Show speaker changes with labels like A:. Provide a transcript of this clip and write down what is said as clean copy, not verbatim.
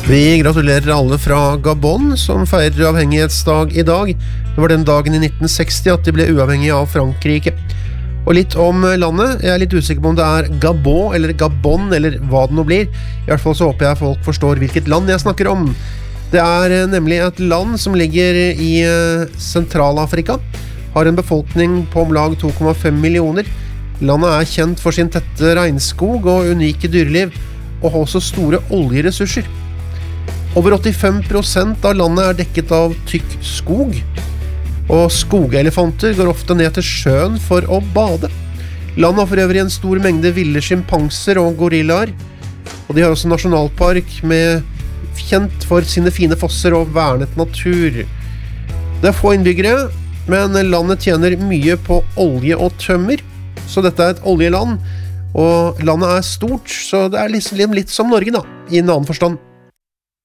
A: Vi gratulerer alle fra Gabon, som feirer uavhengighetsdag i dag. Det var den dagen i 1960 at de ble uavhengige av Frankrike. Og litt om landet. Jeg er litt usikker på om det er Gabon eller Gabon eller hva det nå blir. I hvert fall så håper jeg folk forstår hvilket land jeg snakker om. Det er nemlig et land som ligger i Sentralafrika. Har en befolkning på om lag 2,5 millioner. Landet er kjent for sin tette regnskog og unike dyreliv, og har også store oljeressurser. Over 85% av landet er dekket av tykk skog, og skogelefanter går ofte ned til sjøen for å bade. Landet har for øvrig en stor mengde ville skimpanser og gorillaer, og de har også nasjonalpark kjent for sine fine fosser og vernet natur. Det er få innbyggere, men landet tjener mye på olje og tømmer, så dette er et oljeland, og landet er stort, så det er liksom litt som Norge da, i en annen forstand.